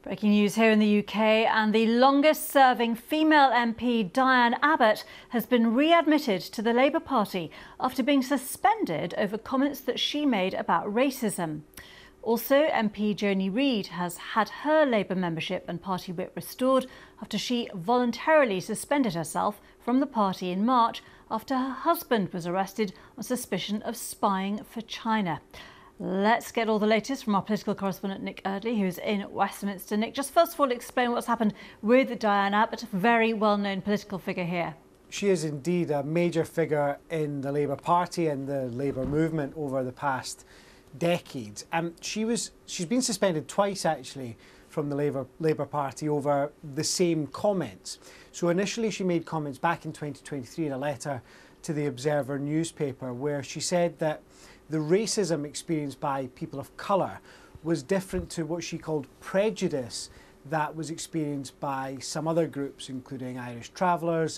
Breaking news here in the UK, and the longest-serving female MP, Diane Abbott, has been readmitted to the Labour Party after being suspended over comments that she made about racism. Also, MP Joni Reid has had her Labour membership and party whip restored after she voluntarily suspended herself from the party in March after her husband was arrested on suspicion of spying for China. Let's get all the latest from our political correspondent Nick Eardley, who's in Westminster. Nick, just first of all, explain what's happened with Diane Abbott, a very well-known political figure here. She is indeed a major figure in the Labour Party and the Labour movement over the past decade. She's been suspended twice, actually, from the Labour Party over the same comments. So initially she made comments back in 2023 in a letter to the Observer newspaper where she said that the racism experienced by people of colour was different to what she called prejudice that was experienced by some other groups, including Irish travellers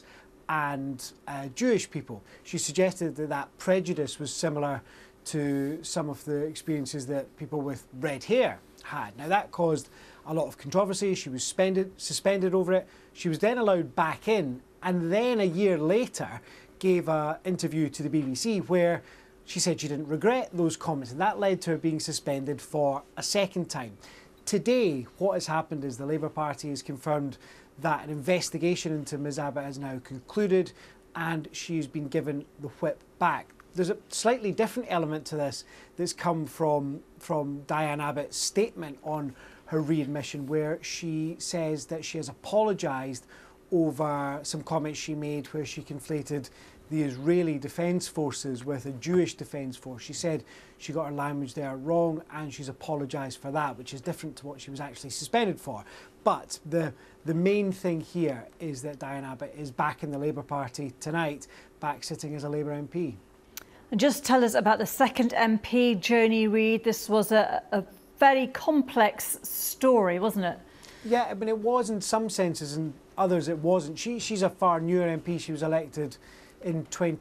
and Jewish people. She suggested that that prejudice was similar to some of the experiences that people with red hair had. Now that caused a lot of controversy. She was suspended over it. She was then allowed back in, and then a year later gave an interview to the BBC where she said she didn't regret those comments, and that led to her being suspended for a second time. Today, what has happened is the Labour Party has confirmed that an investigation into Ms Abbott has now concluded and she's been given the whip back. There's a slightly different element to this that's come from Diane Abbott's statement on her readmission, where she says that she has apologised over some comments she made where she conflated the Israeli Defence Forces with a Jewish Defence Force. She said she got her language there wrong and she's apologised for that, which is different to what she was actually suspended for. But the main thing here is that Diane Abbott is back in the Labour Party tonight, back sitting as a Labour MP. And just tell us about the second MP, Joni Reid. This was a very complex story, wasn't it? Yeah, I mean, it was in some senses, and others it wasn't. She's a far newer MP. She was elected in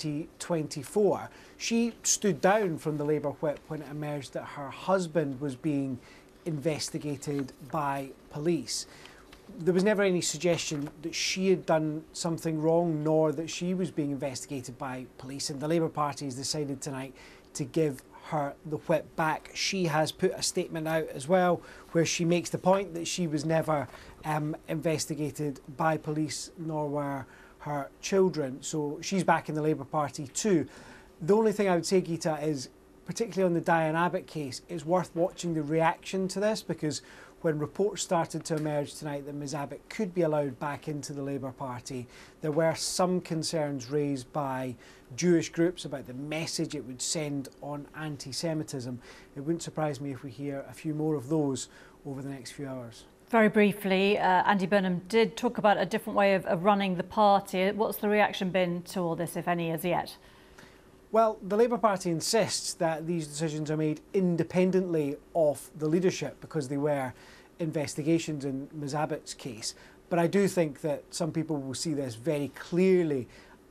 2024. She stood down from the Labour whip when it emerged that her husband was being investigated by police. There was never any suggestion that she had done something wrong, nor that she was being investigated by police, and the Labour Party has decided tonight to give her the whip back. She has put a statement out as well where she makes the point that she was never investigated by police, nor were her children. So she's back in the Labour Party too. The only thing I would say, Geeta, is particularly on the Diane Abbott case, it's worth watching the reaction to this, because when reports started to emerge tonight that Ms Abbott could be allowed back into the Labour Party, there were some concerns raised by Jewish groups about the message it would send on anti-Semitism. It wouldn't surprise me if we hear a few more of those over the next few hours. Very briefly, Andy Burnham did talk about a different way of running the party. What's the reaction been to all this, if any, as yet? Well, the Labour Party insists that these decisions are made independently of the leadership because they were investigations in Ms Abbott's case. But I do think that some people will see this very clearly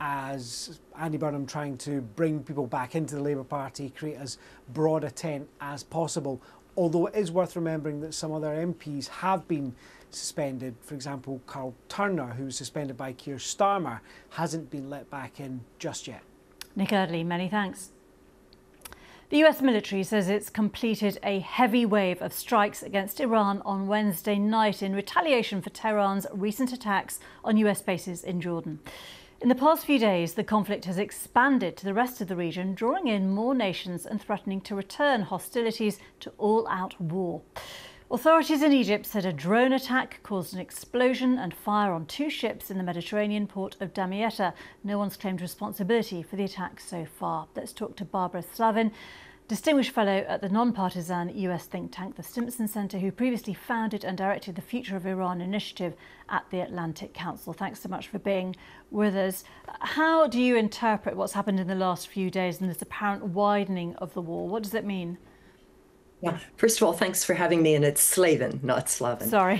as Andy Burnham trying to bring people back into the Labour Party, create as broad a tent as possible. Although it is worth remembering that some other MPs have been suspended. For example, Karl Turner, who was suspended by Keir Starmer, hasn't been let back in just yet. Nick Eardley, many thanks. The US military says it's completed a heavy wave of strikes against Iran on Wednesday night in retaliation for Tehran's recent attacks on US bases in Jordan. In the past few days, the conflict has expanded to the rest of the region, drawing in more nations and threatening to return hostilities to all-out war. Authorities in Egypt said a drone attack caused an explosion and fire on 2 ships in the Mediterranean port of Damietta. No one's claimed responsibility for the attack so far. Let's talk to Barbara Slavin, Distinguished Fellow at the non-partisan US think tank, the Stimson Center, who previously founded and directed the Future of Iran initiative at the Atlantic Council. Thanks so much for being with us. How do you interpret what's happened in the last few days and this apparent widening of the war? What does it mean? Yeah, first of all, thanks for having me, and it's Slavin, not Slavin. Sorry.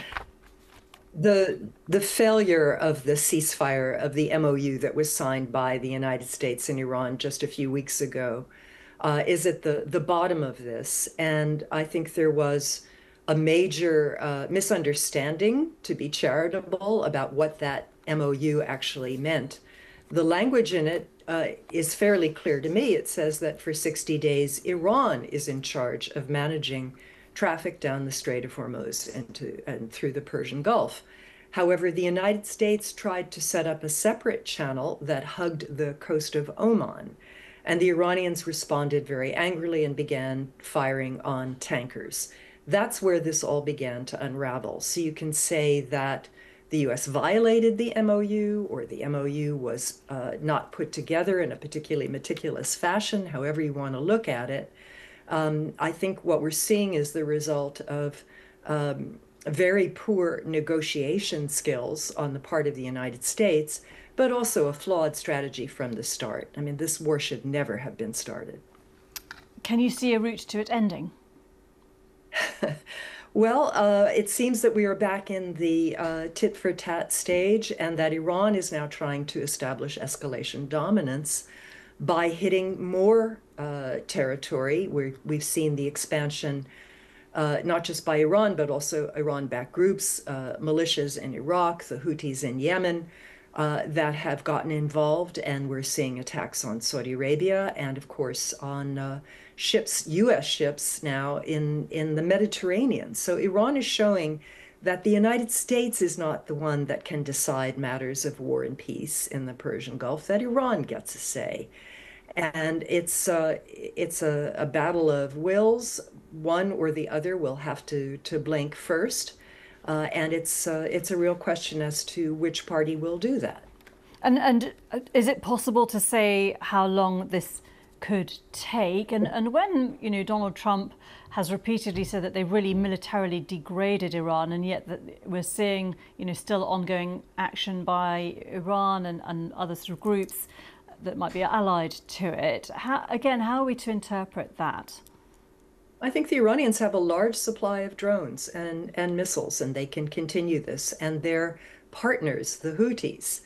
The failure of the ceasefire of the MOU that was signed by the United States and Iran just a few weeks ago is at the bottom of this. And I think there was a major misunderstanding, to be charitable, about what that MOU actually meant. The language in it is fairly clear to me. It says that for 60 days, Iran is in charge of managing traffic down the Strait of Hormuz and through the Persian Gulf. However, the United States tried to set up a separate channel that hugged the coast of Oman, and the Iranians responded very angrily and began firing on tankers. That's where this all began to unravel. So you can say that the US violated the MOU, or the MOU was not put together in a particularly meticulous fashion, however you want to look at it. I think what we're seeing is the result of very poor negotiation skills on the part of the United States, but also a flawed strategy from the start. I mean, this war should never have been started. Can you see a route to it ending? Well, it seems that we are back in the tit for tat stage, and that Iran is now trying to establish escalation dominance by hitting more territory. We've seen the expansion not just by Iran, but also Iran-backed groups, militias in Iraq, the Houthis in Yemen, that have gotten involved, and we're seeing attacks on Saudi Arabia and, of course, on ships, U.S. ships now in the Mediterranean. So Iran is showing that the United States is not the one that can decide matters of war and peace in the Persian Gulf, that Iran gets a say. And it's a battle of wills. One or the other will have to blink first. And it's a real question as to which party will do that. And is it possible to say how long this could take? And when, Donald Trump has repeatedly said that they've really militarily degraded Iran, and yet that we're seeing, still ongoing action by Iran and other sort of groups that might be allied to it. How are we to interpret that? I think the Iranians have a large supply of drones and missiles, and they can continue this. And their partners, the Houthis,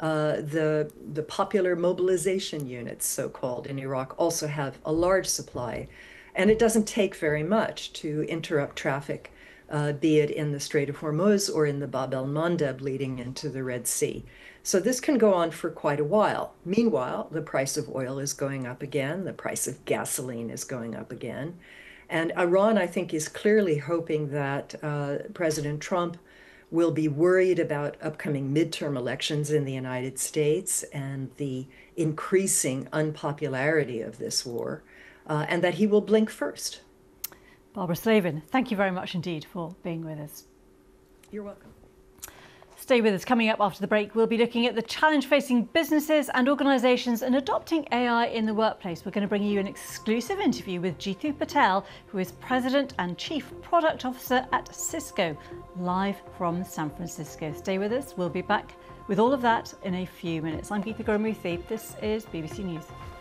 the popular mobilization units, so-called, in Iraq, also have a large supply. And it doesn't take very much to interrupt traffic, be it in the Strait of Hormuz or in the Bab el-Mandeb leading into the Red Sea. So this can go on for quite a while. Meanwhile, the price of oil is going up again. The price of gasoline is going up again. And Iran, I think, is clearly hoping that President Trump will be worried about upcoming midterm elections in the United States and the increasing unpopularity of this war, and that he will blink first. Barbara Slavin, thank you very much indeed for being with us. You're welcome. Stay with us. Coming up after the break, we'll be looking at the challenge facing businesses and organisations in adopting AI in the workplace. We're going to bring you an exclusive interview with Jeetu Patel, who is President and Chief Product Officer at Cisco, live from San Francisco. Stay with us. We'll be back with all of that in a few minutes. I'm Geetha Gurumurthy. This is BBC News.